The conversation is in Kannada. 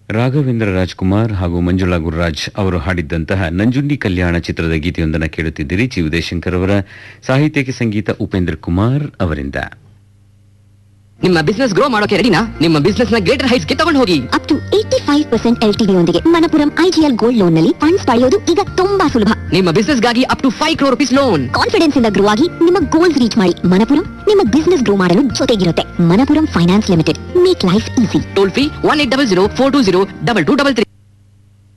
ರಾಘವೇಂದ್ರ ರಾಜ್ಕುಮಾರ್ ಹಾಗೂ ಮಂಜುಳಾ ಗುರುರಾಜ್ ಅವರು ಹಾಡಿದ್ದಂತಹ ನಂಜುಂಡಿ ಕಲ್ಯಾಣ ಚಿತ್ರದ ಗೀತೆಯೊಂದನ್ನು ಕೇಳುತ್ತಿದ್ದೀರಿ. ಜಿ ಉದಯಶಂಕರ್ ಅವರ ಸಾಹಿತ್ಯಕ್ಕೆ ಸಂಗೀತ ಉಪೇಂದ್ರ ಕುಮಾರ್ ಅವರಿಂದ. ನಿಮ್ಮ ಬಿಸ್ನೆಸ್ ಗ್ರೋ ಮಾಡೋಕೆ ರೆಡಿನಾ? ನಿಮ್ಮ ಬಿಸ್ನೆಸ್ ನ ಗ್ರೇಟರ್ ಹೈಟ್ಸ್ ಗೆ ತಗೊಂಡು ಹೋಗಿ. ಅಪ್ ಟು 85% LTV ಯೊಂದಿಗೆ ಮಣಪುರಂ ಐಜಿಎಲ್ ಗೋಲ್ಡ್ ಲೋನ್ ನಲ್ಲಿ ಫಂಡ್ಸ್ ಪಡೆಯೋದು ಈಗ ತುಂಬಾ ಸುಲಭ. ನಿಮ್ಮ ಬಿಸ್ನೆಸ್ ಗಾಗಿ up to 5 crore rupees loan. Confidence ಇಂದ ಗ್ರೋ ಆಗಿ ನಿಮ್ಮ ಗೋಲ್ಸ್ ರೀಚ್ ಮಾಡಿ. ಮಣಪುರಂ ನಿಮ್ಮ ಬಿಸ್ನೆಸ್ ಗ್ರೋ ಮಾಡಲು ಜೊತೆಗಿರುತ್ತೆ. Manappuram finance limited, make life easy. Toll free 1800 420 2233.